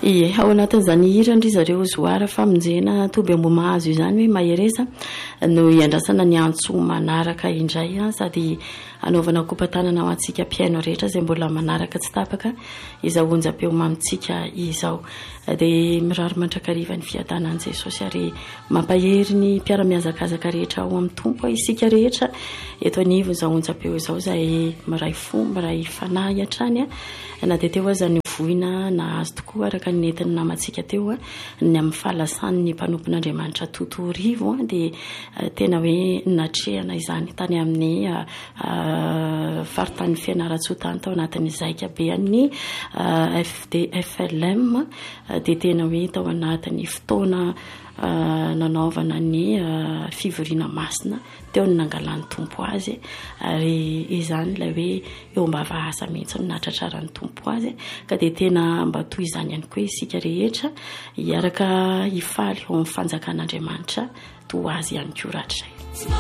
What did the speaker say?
Ie, ao anatin'izany hira ndry zareo zoara famonjena toby ambo mahazo izany hoe mahereza no iandrasana ny antso manaraka indray sady anaovana kopatanana ho antsika mpiaino rehetra izay mbola manaraka tsy tapaka izao onjam-peo mamitsika izao dia mirary mandrakariva ny fiadanan'i Jesosy ary mampahery ny mpiara-miazakazaka rehetra ao amin'ny tompo isika rehetra eto anivo izao onjam-peo izao izay miray fo miray fanahy hatrany na dia teo aza ny voina na azo tokoa araka ny netiny namantsika teo ny amin'ny fahalasan'ny mpanompon'Andriamanitra totorivo dia tena hoe natrehana izany tany amin'ny faritany fianaratsotany tao anatin'ny zaika be an'ny FDFLM dia tena hoe tao anatin'ny fotoana nanaovana ny fivoriana masina teo ny nangalan'ny tompo azy ary izany ilay hoe eo mba vahasa mihitsy no natratraran'ny tompo azy ka dia tena mba toy izany ihany koa isika rehetra hiaraka hifaly eo amin'ny fanjakan'Andriamanitra toa azy ihany koa rahatray.